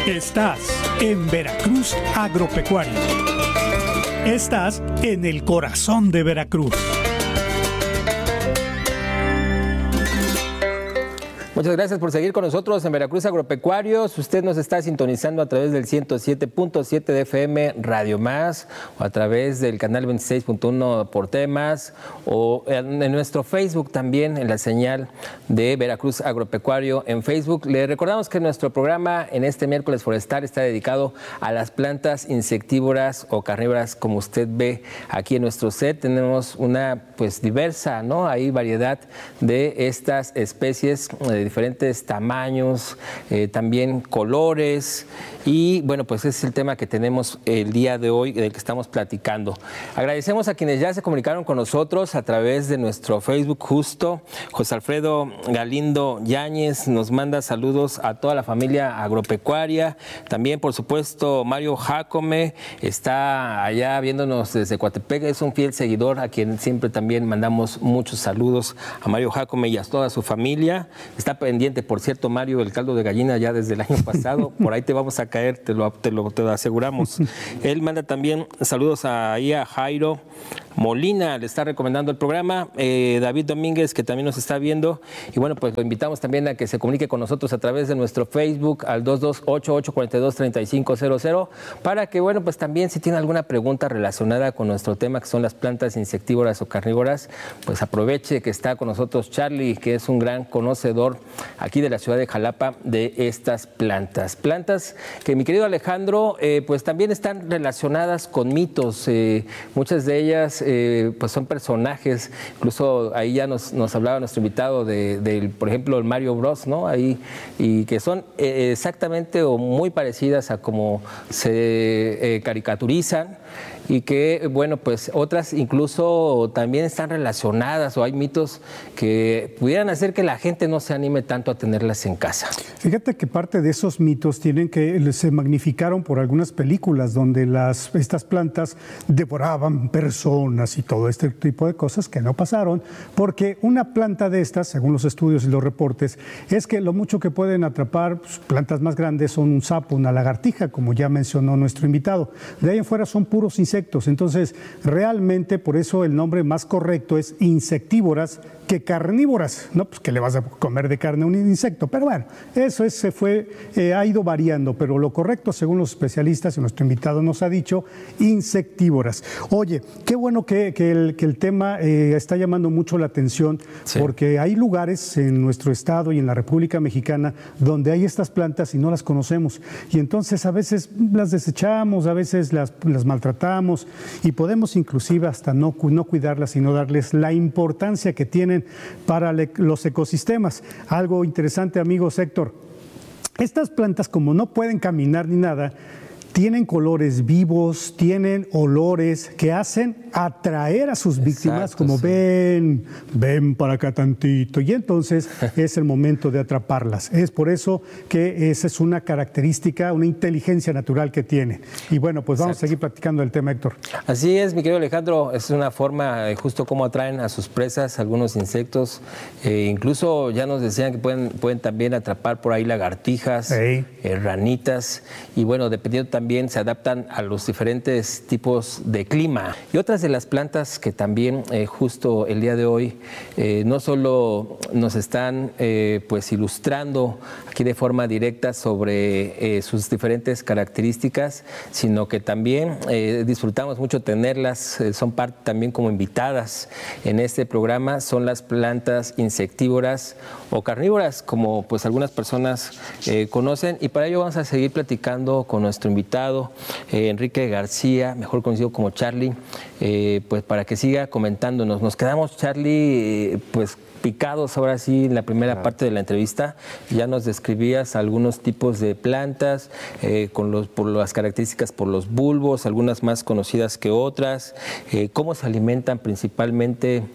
Estás en Veracruz Agropecuario. Estás en el corazón de Veracruz. Muchas gracias por seguir con nosotros en Veracruz Agropecuarios. Usted nos está sintonizando a través del 107.7 de FM Radio Más o a través del canal 26.1 por temas o en nuestro Facebook también en la señal de Veracruz Agropecuario en Facebook. Le recordamos que nuestro programa en este miércoles forestal está dedicado a las plantas insectívoras o carnívoras, como usted ve aquí en nuestro set. Tenemos una diversa, ¿no? Hay variedad de estas especies de diferentes tamaños, también colores, y bueno, pues ese es el tema que tenemos el día de hoy, del que estamos platicando. Agradecemos a quienes ya se comunicaron con nosotros a través de nuestro Facebook justo. José Alfredo Galindo Yáñez nos manda saludos a toda la familia agropecuaria. También, por supuesto, Mario Jacome está allá viéndonos desde Coatepec, es un fiel seguidor a quien siempre también mandamos muchos saludos a Mario Jacome y a toda su familia. Está pendiente, por cierto, Mario, el caldo de gallina ya desde el año pasado. Por ahí te vamos a caer, te lo aseguramos. Él manda también saludos a Jairo Molina, le está recomendando el programa. David Domínguez, que también nos está viendo. Y bueno, pues lo invitamos también a que se comunique con nosotros a través de nuestro Facebook al 2288423500 para que, bueno, pues también si tiene alguna pregunta relacionada con nuestro tema, que son las plantas insectívoras o carnívoras, pues aproveche que está con nosotros Charlie, que es un gran conocedor aquí de la ciudad de Jalapa de estas plantas. Plantas que, mi querido Alejandro, pues también están relacionadas con mitos. Muchas de ellas pues son personajes, incluso ahí ya nos hablaba nuestro invitado por ejemplo, el Mario Bros, ¿no? Ahí, y que son exactamente o muy parecidas a como se caricaturizan, y que, bueno, pues otras incluso también están relacionadas, o hay mitos que pudieran hacer que la gente no se anime tanto a tenerlas en casa. Fíjate que parte de esos mitos se magnificaron por algunas películas donde estas plantas devoraban personas y todo este tipo de cosas que no pasaron, porque una planta de estas, según los estudios y los reportes, es que lo mucho que pueden atrapar plantas más grandes son un sapo, una lagartija, como ya mencionó nuestro invitado. De ahí en fuera son puros insectos. Entonces, realmente, por eso el nombre más correcto es insectívoras que carnívoras, ¿no? Pues que le vas a comer de carne a un insecto, pero bueno, eso ha ido variando, pero lo correcto, según los especialistas y nuestro invitado nos ha dicho, insectívoras. Oye, qué bueno que el tema está llamando mucho la atención, sí, porque hay lugares en nuestro estado y en la República Mexicana donde hay estas plantas y no las conocemos, y entonces a veces las desechamos, a veces las maltratamos, y podemos inclusive hasta no cuidarlas y no darles la importancia que tienen para los ecosistemas. Algo interesante, amigos, Héctor. Estas plantas, como no pueden caminar ni nada, tienen colores vivos, tienen olores que hacen atraer a sus víctimas. Exacto, como sí, ven para acá tantito, y entonces es el momento de atraparlas. Es por eso que esa es una característica, una inteligencia natural que tiene. Y bueno, pues vamos, exacto, a seguir platicando el tema, Héctor. Así es, mi querido Alejandro, es una forma justo cómo atraen a sus presas algunos insectos. Incluso ya nos decían que pueden también atrapar por ahí lagartijas, ranitas, y bueno, dependiendo también se adaptan a los diferentes tipos de clima. Y otras de las plantas que también justo el día de hoy no solo nos están pues ilustrando aquí de forma directa sobre sus diferentes características, sino que también disfrutamos mucho tenerlas, son parte también como invitadas en este programa, son las plantas insectívoras o carnívoras, como pues algunas personas conocen, y para ello vamos a seguir platicando con nuestro invitado Enrique García, mejor conocido como Charlie, pues para que siga comentándonos. Nos quedamos, Charlie, pues picados ahora sí en la primera parte de la entrevista. Ya nos describías algunos tipos de plantas por las características, por los bulbos, algunas más conocidas que otras, cómo se alimentan principalmente,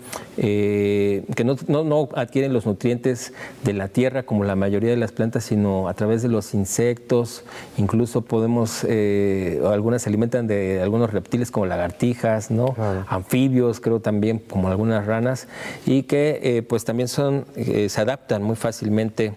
que no adquieren los nutrientes de la tierra como la mayoría de las plantas, sino a través de los insectos. Incluso algunas se alimentan de algunos reptiles como lagartijas, ¿no? Claro. Anfibios, creo también, como algunas ranas, y que pues también se adaptan muy fácilmente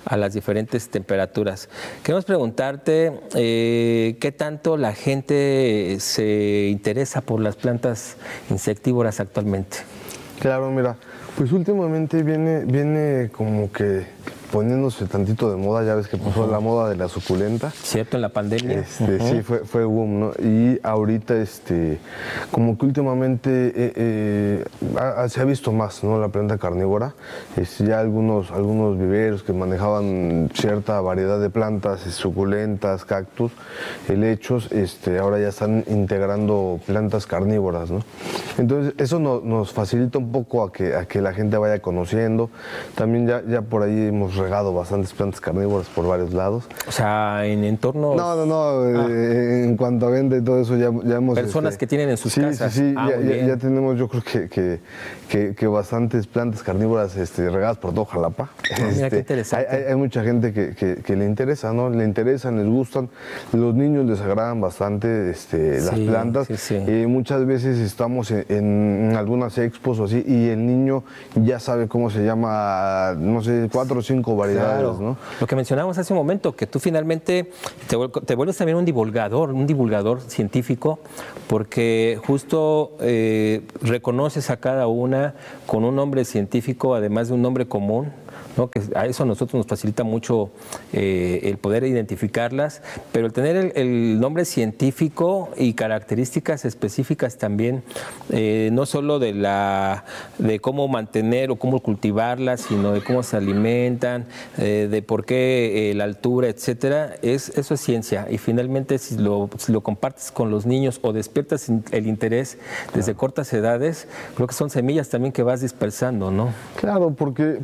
a las diferentes temperaturas. Queremos preguntarte qué tanto la gente se interesa por las plantas insectívoras actualmente. Claro, mira, pues últimamente viene como que poniéndose tantito de moda, ya ves que pasó la moda de la suculenta. Cierto, en la pandemia. Sí, fue boom, ¿no? Y ahorita, como que últimamente se ha visto más, ¿no? La planta carnívora. Ya algunos viveros que manejaban cierta variedad de plantas, suculentas, cactus, helechos, ahora ya están integrando plantas carnívoras, ¿no? Entonces, eso nos facilita un poco a que la gente vaya conociendo. También ya por ahí hemos regado bastantes plantas carnívoras por varios lados. O sea, en entornos... No, en cuanto a venta y todo eso ya hemos... Personas que tienen en sus casas. Sí, ya tenemos, yo creo que bastantes plantas carnívoras regadas por todo Jalapa. Mira qué interesante. Hay mucha gente que le interesa, ¿no? Le interesan, les gustan. Los niños les agradan bastante las plantas. Sí. Muchas veces estamos en algunas expos o así y el niño ya sabe cómo se llama, no sé, 4 o 5 variedades, claro, ¿no? Lo que mencionábamos hace un momento, que tú finalmente te vuelves también un divulgador científico, porque justo reconoces a cada una con un nombre científico, además de un nombre común, ¿no? Que a eso a nosotros nos facilita mucho el poder identificarlas, pero el tener el nombre científico y características específicas también, no solo de cómo mantener o cómo cultivarlas, sino de cómo se alimentan, de por qué la altura, etcétera, eso es ciencia. Y finalmente si lo compartes con los niños o despiertas el interés desde cortas edades, creo que son semillas también que vas dispersando, ¿no? Claro, porque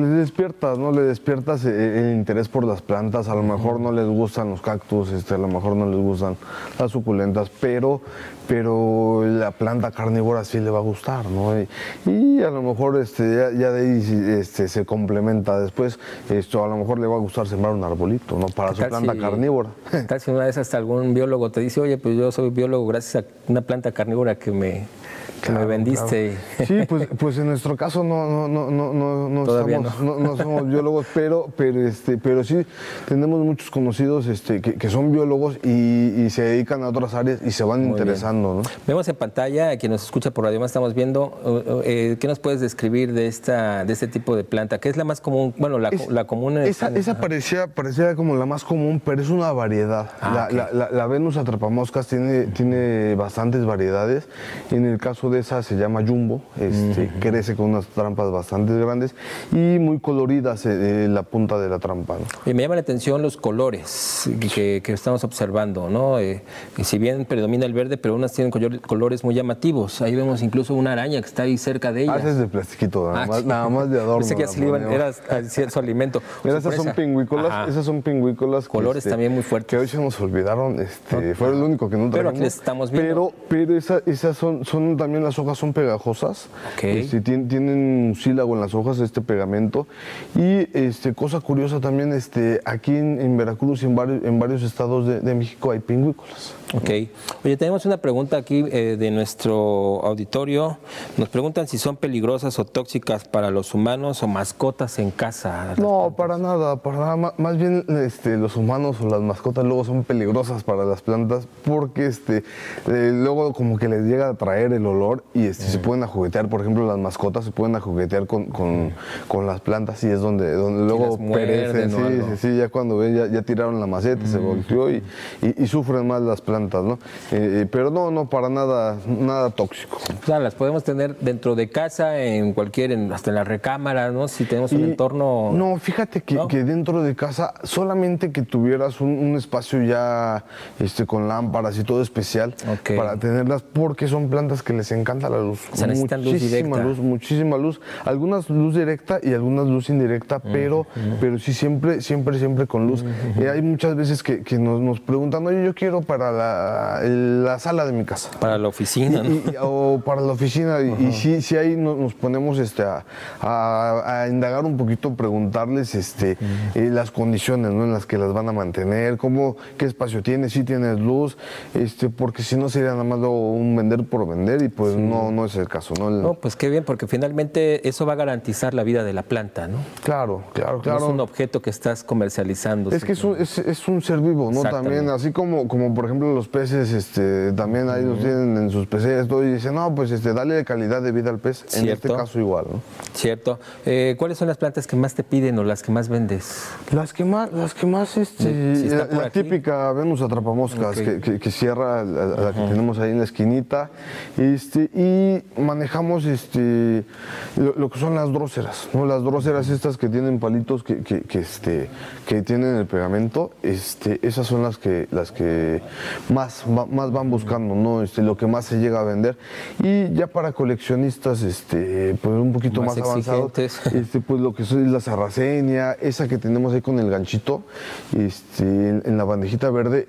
le despiertas el interés por las plantas. A lo mejor no les gustan los cactus, a lo mejor no les gustan las suculentas, pero la planta carnívora sí le va a gustar, ¿no? Y a lo mejor ya de ahí se complementa después. A lo mejor le va a gustar sembrar un arbolito, ¿no? Para su planta carnívora. Tal si una vez hasta algún biólogo te dice, oye, pues yo soy biólogo gracias a una planta carnívora que me vendiste. Claro. Sí, pues en nuestro caso no somos biólogos, pero sí tenemos muchos conocidos que son biólogos y se dedican a otras áreas y se van interesando, ¿no? Vemos en pantalla, quien nos escucha por Radio Más, estamos viendo, ¿qué nos puedes describir de este tipo de planta? ¿Qué es la más común? Bueno, la común es... Esa parecía como la más común, pero es una variedad. La Venus atrapamoscas tiene bastantes variedades. En el caso de esa se llama jumbo, crece con unas trampas bastante grandes y muy coloridas la punta de la trampa, ¿no? Y me llama la atención los colores que estamos observando, ¿no? Si bien predomina el verde, pero unas tienen colores muy llamativos. Ahí vemos incluso una araña que está ahí cerca de ella. Ese es de plastiquito, nada más de adorno. Pensé que era su alimento. Esas son pingüícolas. Colores también muy fuertes. Que hoy se nos olvidaron, fue el único que no trajimos. Pero aquí les estamos viendo. Pero esas son también, las hojas son pegajosas. Okay. Tienen mucílago en las hojas, pegamento. Y cosa curiosa también, aquí en Veracruz y en varios estados de México hay pingüícolas. Ok. Oye, tenemos una pregunta aquí de nuestro auditorio. Nos preguntan si son peligrosas o tóxicas para los humanos o mascotas en casa. No, para nada. Más bien los humanos o las mascotas luego son peligrosas para las plantas porque luego como que les llega a traer el olor y se pueden ajuguetear. Por ejemplo, las mascotas se pueden ajuguetear con las plantas y es donde luego perecen. Sí, ya cuando ven, ya tiraron la maceta, se volteó y sufren más las plantas, ¿no? Pero no, para nada tóxico. O sea, las podemos tener dentro de casa, hasta en la recámara, ¿no? Si tenemos un entorno... No, fíjate que dentro de casa, solamente que tuvieras un espacio ya con lámparas y todo especial para tenerlas, porque son plantas que les encanta la luz. O sea, necesitan luz directa. Muchísima luz. Algunas luz directa y algunas luz indirecta, pero sí siempre con luz. Hay muchas veces que nos preguntan, oye, yo quiero para la sala de mi casa. Para la oficina, ¿no? O para la oficina. Y sí ahí nos ponemos a indagar un poquito, preguntarles las condiciones, ¿no? En las que las van a mantener, qué espacio tiene, si tienes luz, porque si no sería nada más un vender por vender y pues no es el caso, ¿no? No, pues qué bien, porque finalmente eso va a garantizar la vida de la planta, ¿no? Claro. No es un objeto que estás comercializando. Es que es un ser vivo, ¿no? También, así como por ejemplo los peces, también ahí los tienen en sus peceras y dicen, no, pues dale calidad de vida al pez. En este caso igual, ¿no? Cierto. ¿Cuáles son las plantas que más te piden o las que más vendes? Las que más, la típica Venus atrapamoscas, que cierra la que tenemos ahí en la esquinita, y manejamos lo que son las dróceras, ¿no? Las dróceras estas que tienen palitos que tienen el pegamento, esas son las que más van buscando, ¿no? Lo que más se llega a vender. Y ya para coleccionistas, pues un poquito más avanzados, pues lo que es la sarracenia, esa que tenemos ahí con el ganchito, en la bandejita verde,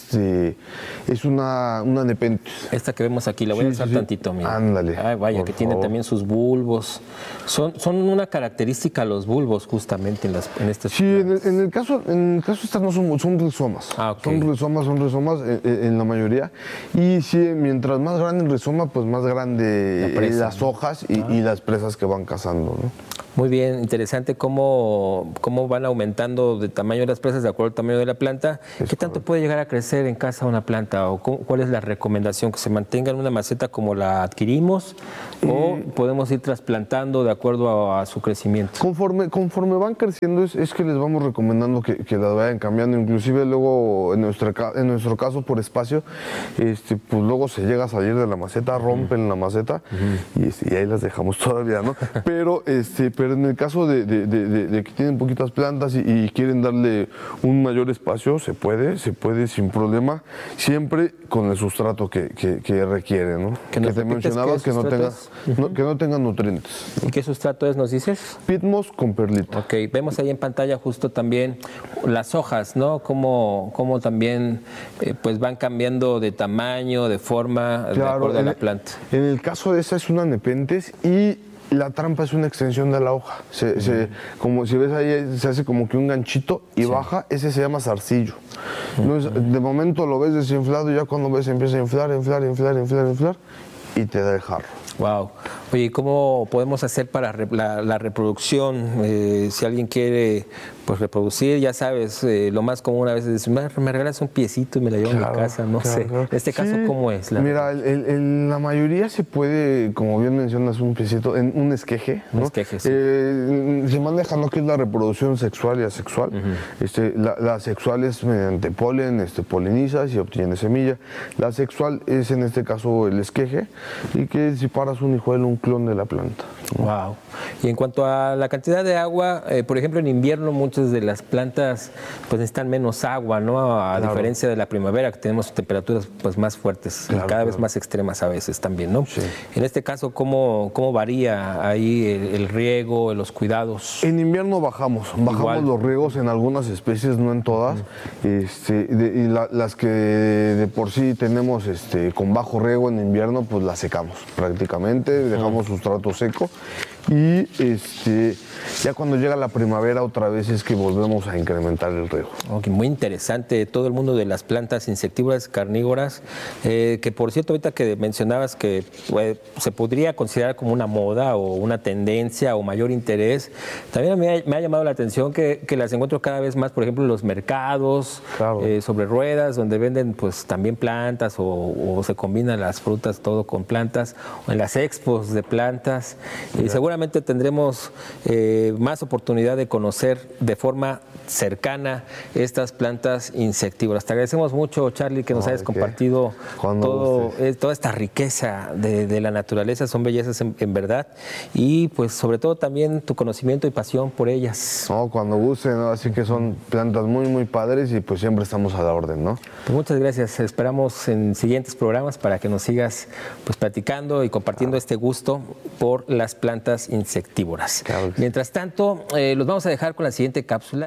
es una nepenthes. Esta que vemos aquí, la voy a alzar tantito, mira. Ándale. Ay, vaya, que tiene también sus bulbos. Son una característica los bulbos, justamente, en estas. Sí, en el caso estas no son rizomas. Okay. Son rizomas en la mayoría. Y sí, mientras más grande el rizoma, pues más grande las hojas y las presas que van cazando, ¿no? Muy bien, interesante cómo van aumentando de tamaño las presas de acuerdo al tamaño de la planta. ¿Qué tanto puede llegar a crecer en casa una planta? ¿O cuál es la recomendación? ¿Que se mantenga en una maceta como la adquirimos? ¿O podemos ir trasplantando de acuerdo a su crecimiento? Conforme van creciendo es que les vamos recomendando que las vayan cambiando. Inclusive luego, en nuestro caso, por espacio, pues luego se llega a salir de la maceta, rompen la maceta y ahí las dejamos todavía, ¿no? Pero en el caso de que tienen poquitas plantas y quieren darle un mayor espacio, se puede sin problema, siempre con el sustrato que requiere, ¿no? Que te mencionabas que no tenga nutrientes. ¿Y qué sustrato es, nos dices? Pitmos con perlita. Ok, vemos ahí en pantalla justo también las hojas, ¿no? Cómo también pues van cambiando de tamaño, de forma, de acuerdo a la planta. En el caso de esa es una nepenthes y la trampa es una extensión de la hoja. Como si ves ahí, se hace como que un ganchito y baja, ese se llama zarcillo. Entonces, de momento lo ves desinflado y ya cuando ves empieza a inflar y te da el jarro. Wow. Oye, ¿cómo podemos hacer para la reproducción? Si alguien quiere pues reproducir, ya sabes, lo más común a veces es, me regalas un piecito y me la llevo a mi casa, no sé. En este caso, ¿cómo es? Mira, en la mayoría se puede, como bien mencionas, un piecito, en un esqueje, ¿no? Un esqueje, sí. Se maneja lo que es la reproducción sexual y asexual. La sexual es mediante polen, polinizas y obtienes semilla. La sexual es en este caso el esqueje y que si paras un hijuelo, un clon de la planta. Wow. Y en cuanto a la cantidad de agua, por ejemplo, en invierno muchas de las plantas pues necesitan menos agua, ¿no? A diferencia de la primavera, que tenemos temperaturas pues más fuertes y cada vez más extremas a veces también, ¿no? Sí. En este caso, ¿cómo varía ahí el riego, los cuidados? En invierno bajamos los riegos en algunas especies, no en todas. Y las que de por sí tenemos con bajo riego en invierno, pues las secamos prácticamente, dejamos sustrato seco y ya cuando llega la primavera otra vez es que volvemos a incrementar el riego. Okay, muy interesante todo el mundo de las plantas insectívoras carnívoras, que por cierto ahorita que mencionabas que se podría considerar como una moda o una tendencia o mayor interés, también me ha llamado la atención que las encuentro cada vez más, por ejemplo, en los mercados, sobre ruedas, donde venden pues también plantas o se combinan las frutas todo con plantas, o en las expos de plantas, y seguramente tendremos más oportunidad de conocer de forma cercana estas plantas insectívoras. Te agradecemos mucho, Charlie, que nos hayas compartido toda esta riqueza de la naturaleza. Son bellezas en verdad, y pues sobre todo también tu conocimiento y pasión por ellas. No, cuando gusten, ¿no? Así que son plantas muy, muy padres y pues siempre estamos a la orden, ¿no? Pues muchas gracias. Esperamos en siguientes programas para que nos sigas pues platicando y compartiendo este gusto por las plantas insectívoras. Claro. Mientras tanto, los vamos a dejar con la siguiente cápsula.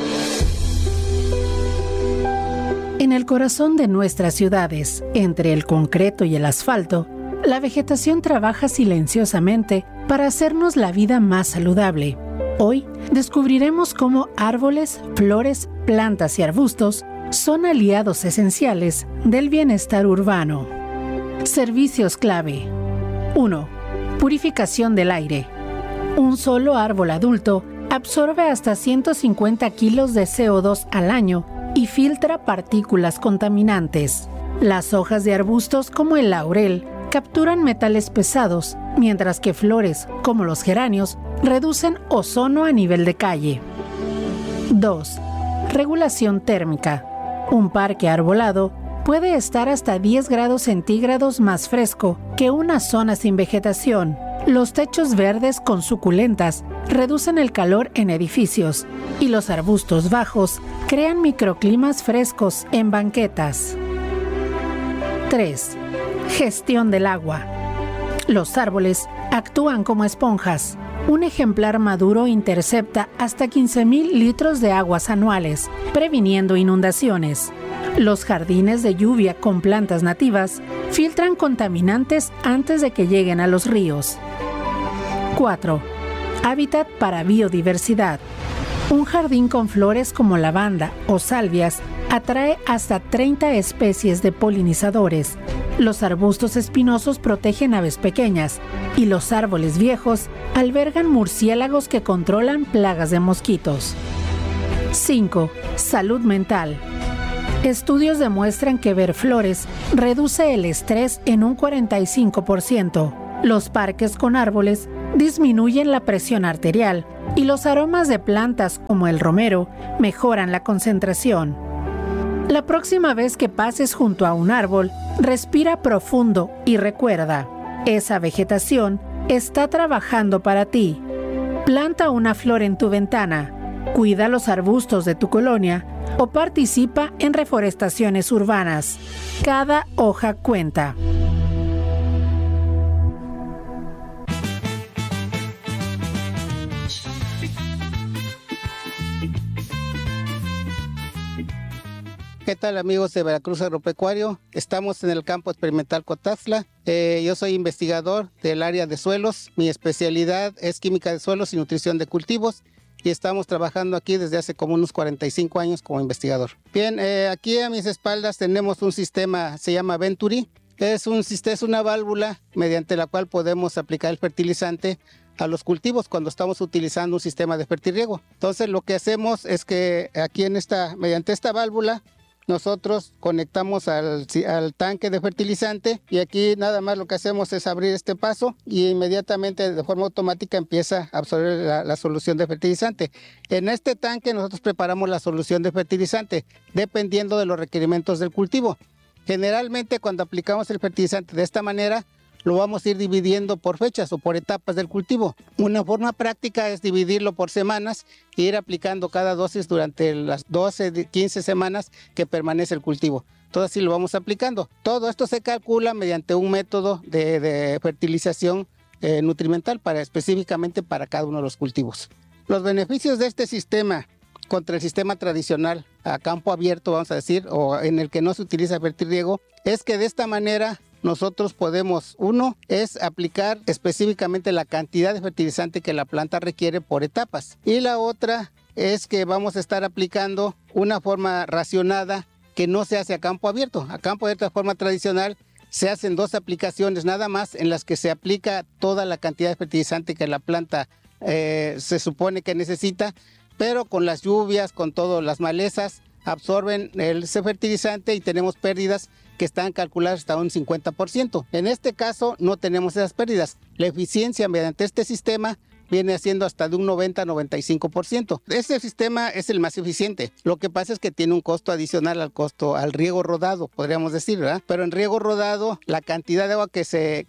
En el corazón de nuestras ciudades, entre el concreto y el asfalto, la vegetación trabaja silenciosamente para hacernos la vida más saludable. Hoy descubriremos cómo árboles, flores, plantas y arbustos son aliados esenciales del bienestar urbano. Servicios clave. 1. Purificación del aire. Un solo árbol adulto absorbe hasta 150 kilos de CO2 al año y filtra partículas contaminantes. Las hojas de arbustos como el laurel capturan metales pesados, mientras que flores, como los geranios, reducen ozono a nivel de calle. 2. Regulación térmica. Un parque arbolado puede estar hasta 10 grados centígrados más fresco que una zona sin vegetación. Los techos verdes con suculentas reducen el calor en edificios y los arbustos bajos crean microclimas frescos en banquetas. 3. Gestión del agua. Los árboles actúan como esponjas. Un ejemplar maduro intercepta hasta 15,000 litros de aguas anuales, previniendo inundaciones. Los jardines de lluvia con plantas nativas filtran contaminantes antes de que lleguen a los ríos. 4. Hábitat para biodiversidad. Un jardín con flores como lavanda o salvias atrae hasta 30 especies de polinizadores. Los arbustos espinosos protegen aves pequeñas y los árboles viejos albergan murciélagos que controlan plagas de mosquitos. 5. Salud mental. Estudios demuestran que ver flores reduce el estrés en un 45%. Los parques con árboles disminuyen la presión arterial y los aromas de plantas como el romero mejoran la concentración. La próxima vez que pases junto a un árbol, respira profundo y recuerda, esa vegetación está trabajando para ti. Planta una flor en tu ventana, cuida los arbustos de tu colonia o participa en reforestaciones urbanas. Cada hoja cuenta. ¿Qué tal, amigos de Veracruz Agropecuario? Estamos en el campo experimental Cotazla. Yo soy investigador del área de suelos. Mi especialidad es química de suelos y nutrición de cultivos. Y estamos trabajando aquí desde hace como unos 45 años como investigador. Bien, aquí a mis espaldas tenemos un sistema, se llama Venturi. Es una válvula mediante la cual podemos aplicar el fertilizante a los cultivos cuando estamos utilizando un sistema de fertirriego. Entonces lo que hacemos es que aquí mediante esta válvula nosotros conectamos al tanque de fertilizante y aquí nada más lo que hacemos es abrir este paso y inmediatamente de forma automática empieza a absorber la solución de fertilizante. En este tanque nosotros preparamos la solución de fertilizante dependiendo de los requerimientos del cultivo. Generalmente cuando aplicamos el fertilizante de esta manera lo vamos a ir dividiendo por fechas o por etapas del cultivo. Una forma práctica es dividirlo por semanas e ir aplicando cada dosis durante las 12, 15 semanas que permanece el cultivo. Todo así lo vamos aplicando. Todo esto se calcula mediante un método de fertilización nutrimental específicamente para cada uno de los cultivos. Los beneficios de este sistema contra el sistema tradicional a campo abierto, vamos a decir, o en el que no se utiliza fertirriego, es que de esta manera nosotros podemos, uno, es aplicar específicamente la cantidad de fertilizante que la planta requiere por etapas. Y la otra es que vamos a estar aplicando una forma racionada que no se hace a campo abierto. A campo abierto de forma tradicional se hacen 2 aplicaciones nada más en las que se aplica toda la cantidad de fertilizante que la planta se supone que necesita, pero con las lluvias, con todas las malezas, absorben ese fertilizante y tenemos pérdidas que están calculadas hasta un 50%. En este caso no tenemos esas pérdidas. La eficiencia mediante este sistema viene haciendo hasta de un 90-95%. Este sistema es el más eficiente. Lo que pasa es que tiene un costo adicional al riego rodado, podríamos decir, ¿verdad? Pero en riego rodado, la cantidad de agua que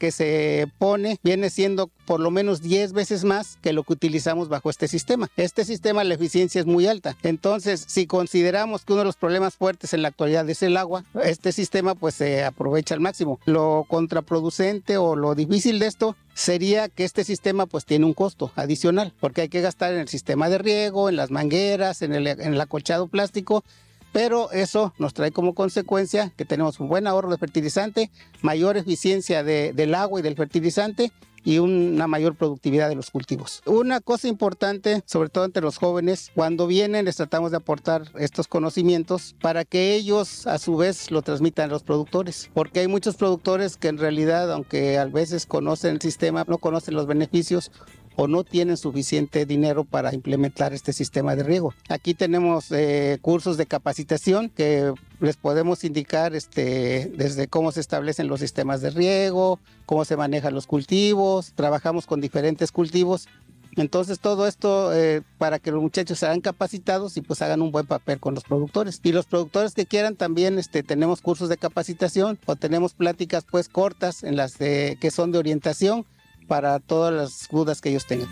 se pone viene siendo por lo menos 10 veces más que lo que utilizamos bajo este sistema. Este sistema, la eficiencia es muy alta. Entonces, si consideramos que uno de los problemas fuertes en la actualidad es el agua, este sistema pues se aprovecha al máximo. Lo contraproducente o lo difícil de esto sería que este sistema pues tiene un costo adicional, porque hay que gastar en el sistema de riego, en las mangueras, en el acolchado plástico, pero eso nos trae como consecuencia que tenemos un buen ahorro de fertilizante, mayor eficiencia del agua y del fertilizante y una mayor productividad de los cultivos. Una cosa importante, sobre todo entre los jóvenes, cuando vienen les tratamos de aportar estos conocimientos para que ellos a su vez lo transmitan a los productores, porque hay muchos productores que en realidad, aunque a veces conocen el sistema, no conocen los beneficios o no tienen suficiente dinero para implementar este sistema de riego. Aquí tenemos cursos de capacitación que les podemos indicar desde cómo se establecen los sistemas de riego, cómo se manejan los cultivos, trabajamos con diferentes cultivos. Entonces todo esto para que los muchachos sean capacitados y pues hagan un buen papel con los productores. Y los productores que quieran también tenemos cursos de capacitación o tenemos pláticas pues cortas en las que son de orientación para todas las dudas que ellos tengan.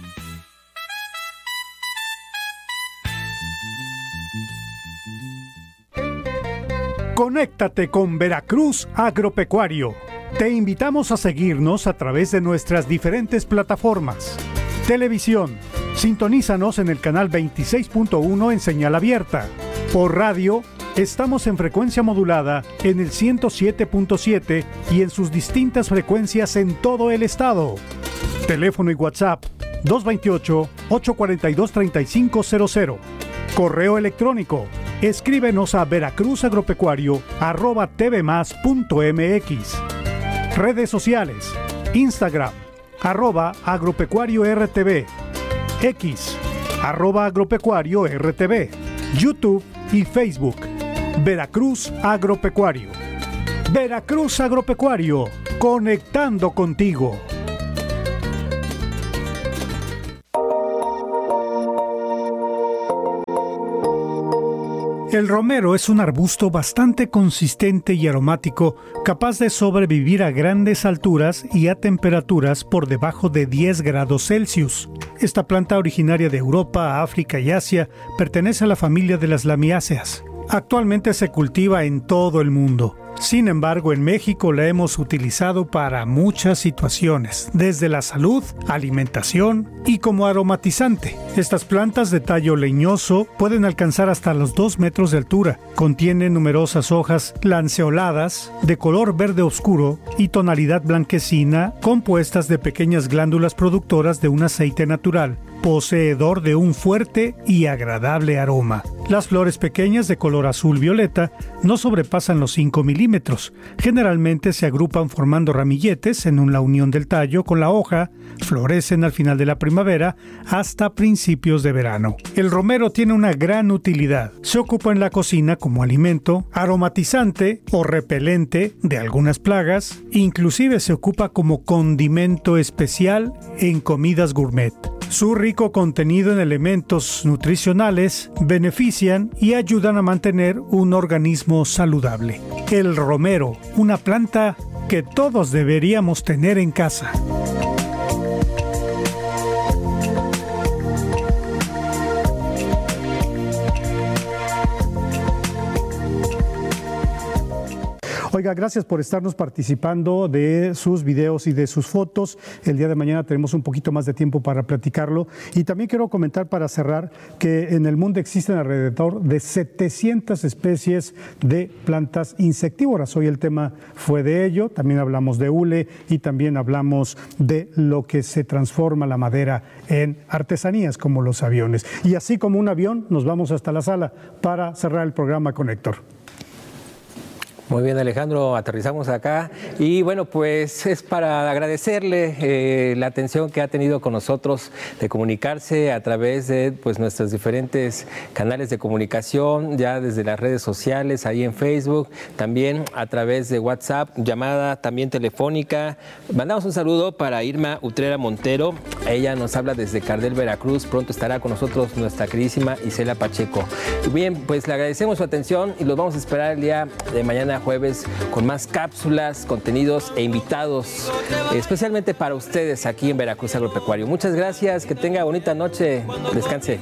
Conéctate con Veracruz Agropecuario. Te invitamos a seguirnos a través de nuestras diferentes plataformas. Televisión, sintonízanos en el canal 26.1 en señal abierta. Por radio, estamos en frecuencia modulada en el 107.7 y en sus distintas frecuencias en todo el estado. Teléfono y WhatsApp 228-842-3500. Correo electrónico. Escríbenos a veracruzagropecuario@tvmas.mx. Redes sociales. Instagram @agropecuario_RTV, X @agropecuario_RTV, YouTube y Facebook. Veracruz Agropecuario. Veracruz Agropecuario, conectando contigo. El romero es un arbusto bastante consistente y aromático, capaz de sobrevivir a grandes alturas y a temperaturas por debajo de 10 grados Celsius. Esta planta, originaria de Europa, África y Asia, pertenece a la familia de las lamiáceas. Actualmente se cultiva en todo el mundo. Sin embargo, en México la hemos utilizado para muchas situaciones, desde la salud, alimentación y como aromatizante. Estas plantas de tallo leñoso pueden alcanzar hasta los 2 metros de altura. Contienen numerosas hojas lanceoladas, de color verde oscuro y tonalidad blanquecina, compuestas de pequeñas glándulas productoras de un aceite natural, poseedor de un fuerte y agradable aroma. Las flores pequeñas de color azul-violeta no sobrepasan los 5 milímetros. Generalmente se agrupan formando ramilletes en la unión del tallo con la hoja, florecen al final de la primavera hasta principios de verano. El romero tiene una gran utilidad. Se ocupa en la cocina como alimento, aromatizante o repelente de algunas plagas, inclusive se ocupa como condimento especial en comidas gourmet. Su rico contenido en elementos nutricionales benefician y ayudan a mantener un organismo saludable. El romero, una planta que todos deberíamos tener en casa. Oiga, gracias por estarnos participando de sus videos y de sus fotos. El día de mañana tenemos un poquito más de tiempo para platicarlo. Y también quiero comentar para cerrar que en el mundo existen alrededor de 700 especies de plantas insectívoras. Hoy el tema fue de ello. También hablamos de hule y también hablamos de lo que se transforma la madera en artesanías como los aviones. Y así como un avión, nos vamos hasta la sala para cerrar el programa con Héctor. Muy bien, Alejandro, aterrizamos acá y bueno, pues es para agradecerle la atención que ha tenido con nosotros de comunicarse a través de pues nuestros diferentes canales de comunicación, ya desde las redes sociales, ahí en Facebook, también a través de WhatsApp, llamada también telefónica. Mandamos un saludo para Irma Utrera Montero, ella nos habla desde Cardel, Veracruz, pronto estará con nosotros nuestra queridísima Isela Pacheco. Bien, pues le agradecemos su atención y los vamos a esperar el día de mañana jueves con más cápsulas, contenidos e invitados especialmente para ustedes aquí en Veracruz Agropecuario. Muchas gracias, que tenga bonita noche, descanse.